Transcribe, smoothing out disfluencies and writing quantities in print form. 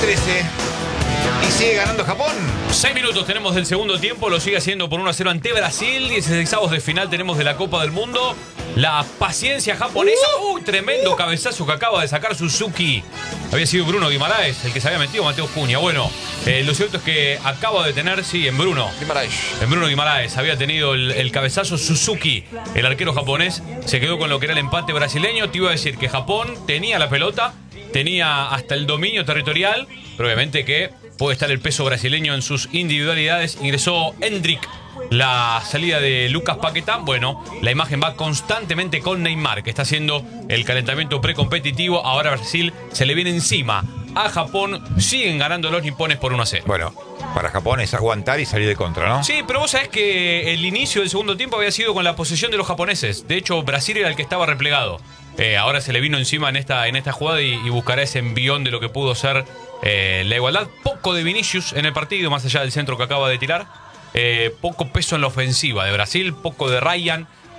13. Y sigue ganando Japón. 6 minutos tenemos del segundo tiempo, lo sigue haciendo por 1-0 ante Brasil. 16avos de final tenemos de la Copa del Mundo. La paciencia japonesa. Tremendo cabezazo que acaba de sacar Suzuki. Había sido Bruno Guimaraes el que se había metido, Mateo Cunha. Bueno, lo cierto es que acaba de tener, sí, en Bruno Guimaraes había tenido el cabezazo Suzuki. El arquero japonés se quedó con lo que era el empate brasileño. Te iba a decir que Japón tenía la pelota, tenía hasta el dominio territorial, pero obviamente que puede estar el peso brasileño en sus individualidades. Ingresó Hendrick. La salida de Lucas Paquetá, bueno, la imagen va constantemente con Neymar, que está haciendo el calentamiento precompetitivo. Ahora Brasil se le viene encima a Japón. Siguen ganando los nipones por 1-0. Bueno, para Japón es aguantar y salir de contra, ¿no? Sí, pero vos sabés que el inicio del segundo tiempo había sido con la posesión de los japoneses. De hecho, Brasil era el que estaba replegado. Ahora se le vino encima en esta jugada y buscará ese envión de lo que pudo ser la igualdad. Poco de Vinicius en el partido, más allá del centro que acaba de tirar. Poco peso en la ofensiva de Brasil, poco de Ryan.